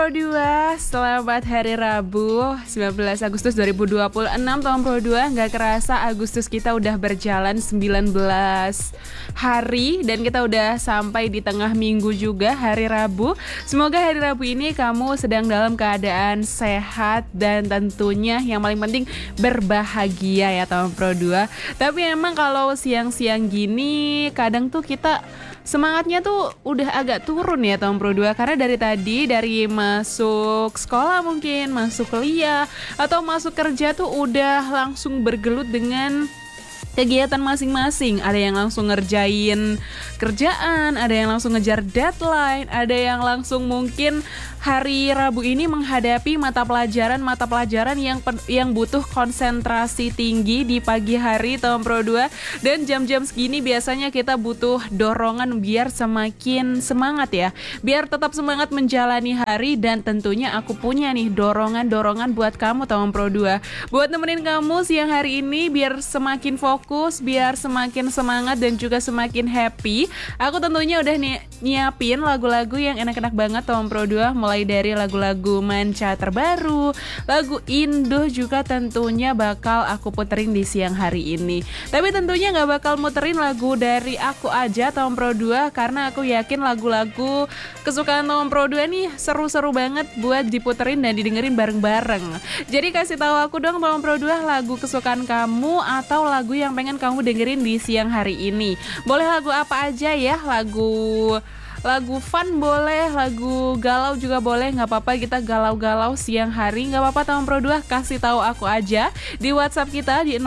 Pro 2, selamat hari Rabu 19 Agustus 2026 Tom Pro 2. Gak kerasa Agustus kita udah berjalan 19 hari dan kita udah sampai di tengah minggu juga, hari Rabu. Semoga hari Rabu ini kamu sedang dalam keadaan sehat dan tentunya yang paling penting berbahagia ya Tom Pro 2. Tapi emang kalau siang-siang gini kadang tuh kita semangatnya tuh udah agak turun ya Tom Pro 2, karena dari masuk sekolah mungkin, masuk kuliah atau masuk kerja tuh udah langsung bergelut dengan kegiatan masing-masing. Ada yang langsung ngerjain kerjaan, ada yang langsung ngejar deadline, ada yang langsung mungkin hari Rabu ini menghadapi mata pelajaran yang butuh konsentrasi tinggi di pagi hari Tom Pro 2. Dan jam-jam segini biasanya kita butuh dorongan biar semakin semangat ya, biar tetap semangat menjalani hari. Dan tentunya aku punya nih dorongan buat kamu Tom Pro 2, buat nemenin kamu siang hari ini biar semakin fokus, biar semakin semangat dan juga semakin happy. Aku tentunya udah nyiapin lagu-lagu yang enak-enak banget Tom Pro 2, mulai dari lagu-lagu manca terbaru, lagu Indo juga tentunya bakal aku puterin di siang hari ini. Tapi tentunya gak bakal muterin lagu dari aku aja Tom Pro 2, karena aku yakin lagu-lagu kesukaan Tom Pro 2 nih seru-seru banget buat diputerin dan didengerin bareng-bareng. Jadi kasih tahu aku dong Tom Pro 2 lagu kesukaan kamu atau lagu yang pengen kamu dengerin di siang hari ini. Boleh lagu apa aja ya, lagu fun boleh, lagu galau juga boleh, nggak apa-apa kita galau-galau siang hari, nggak apa-apa Tom Pro 2, kasih tahu aku aja di WhatsApp kita di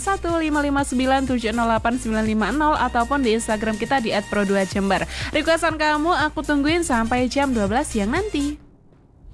081559708950 ataupun di Instagram kita di @pro2jember. Requestan kamu aku tungguin sampai jam 12 siang nanti.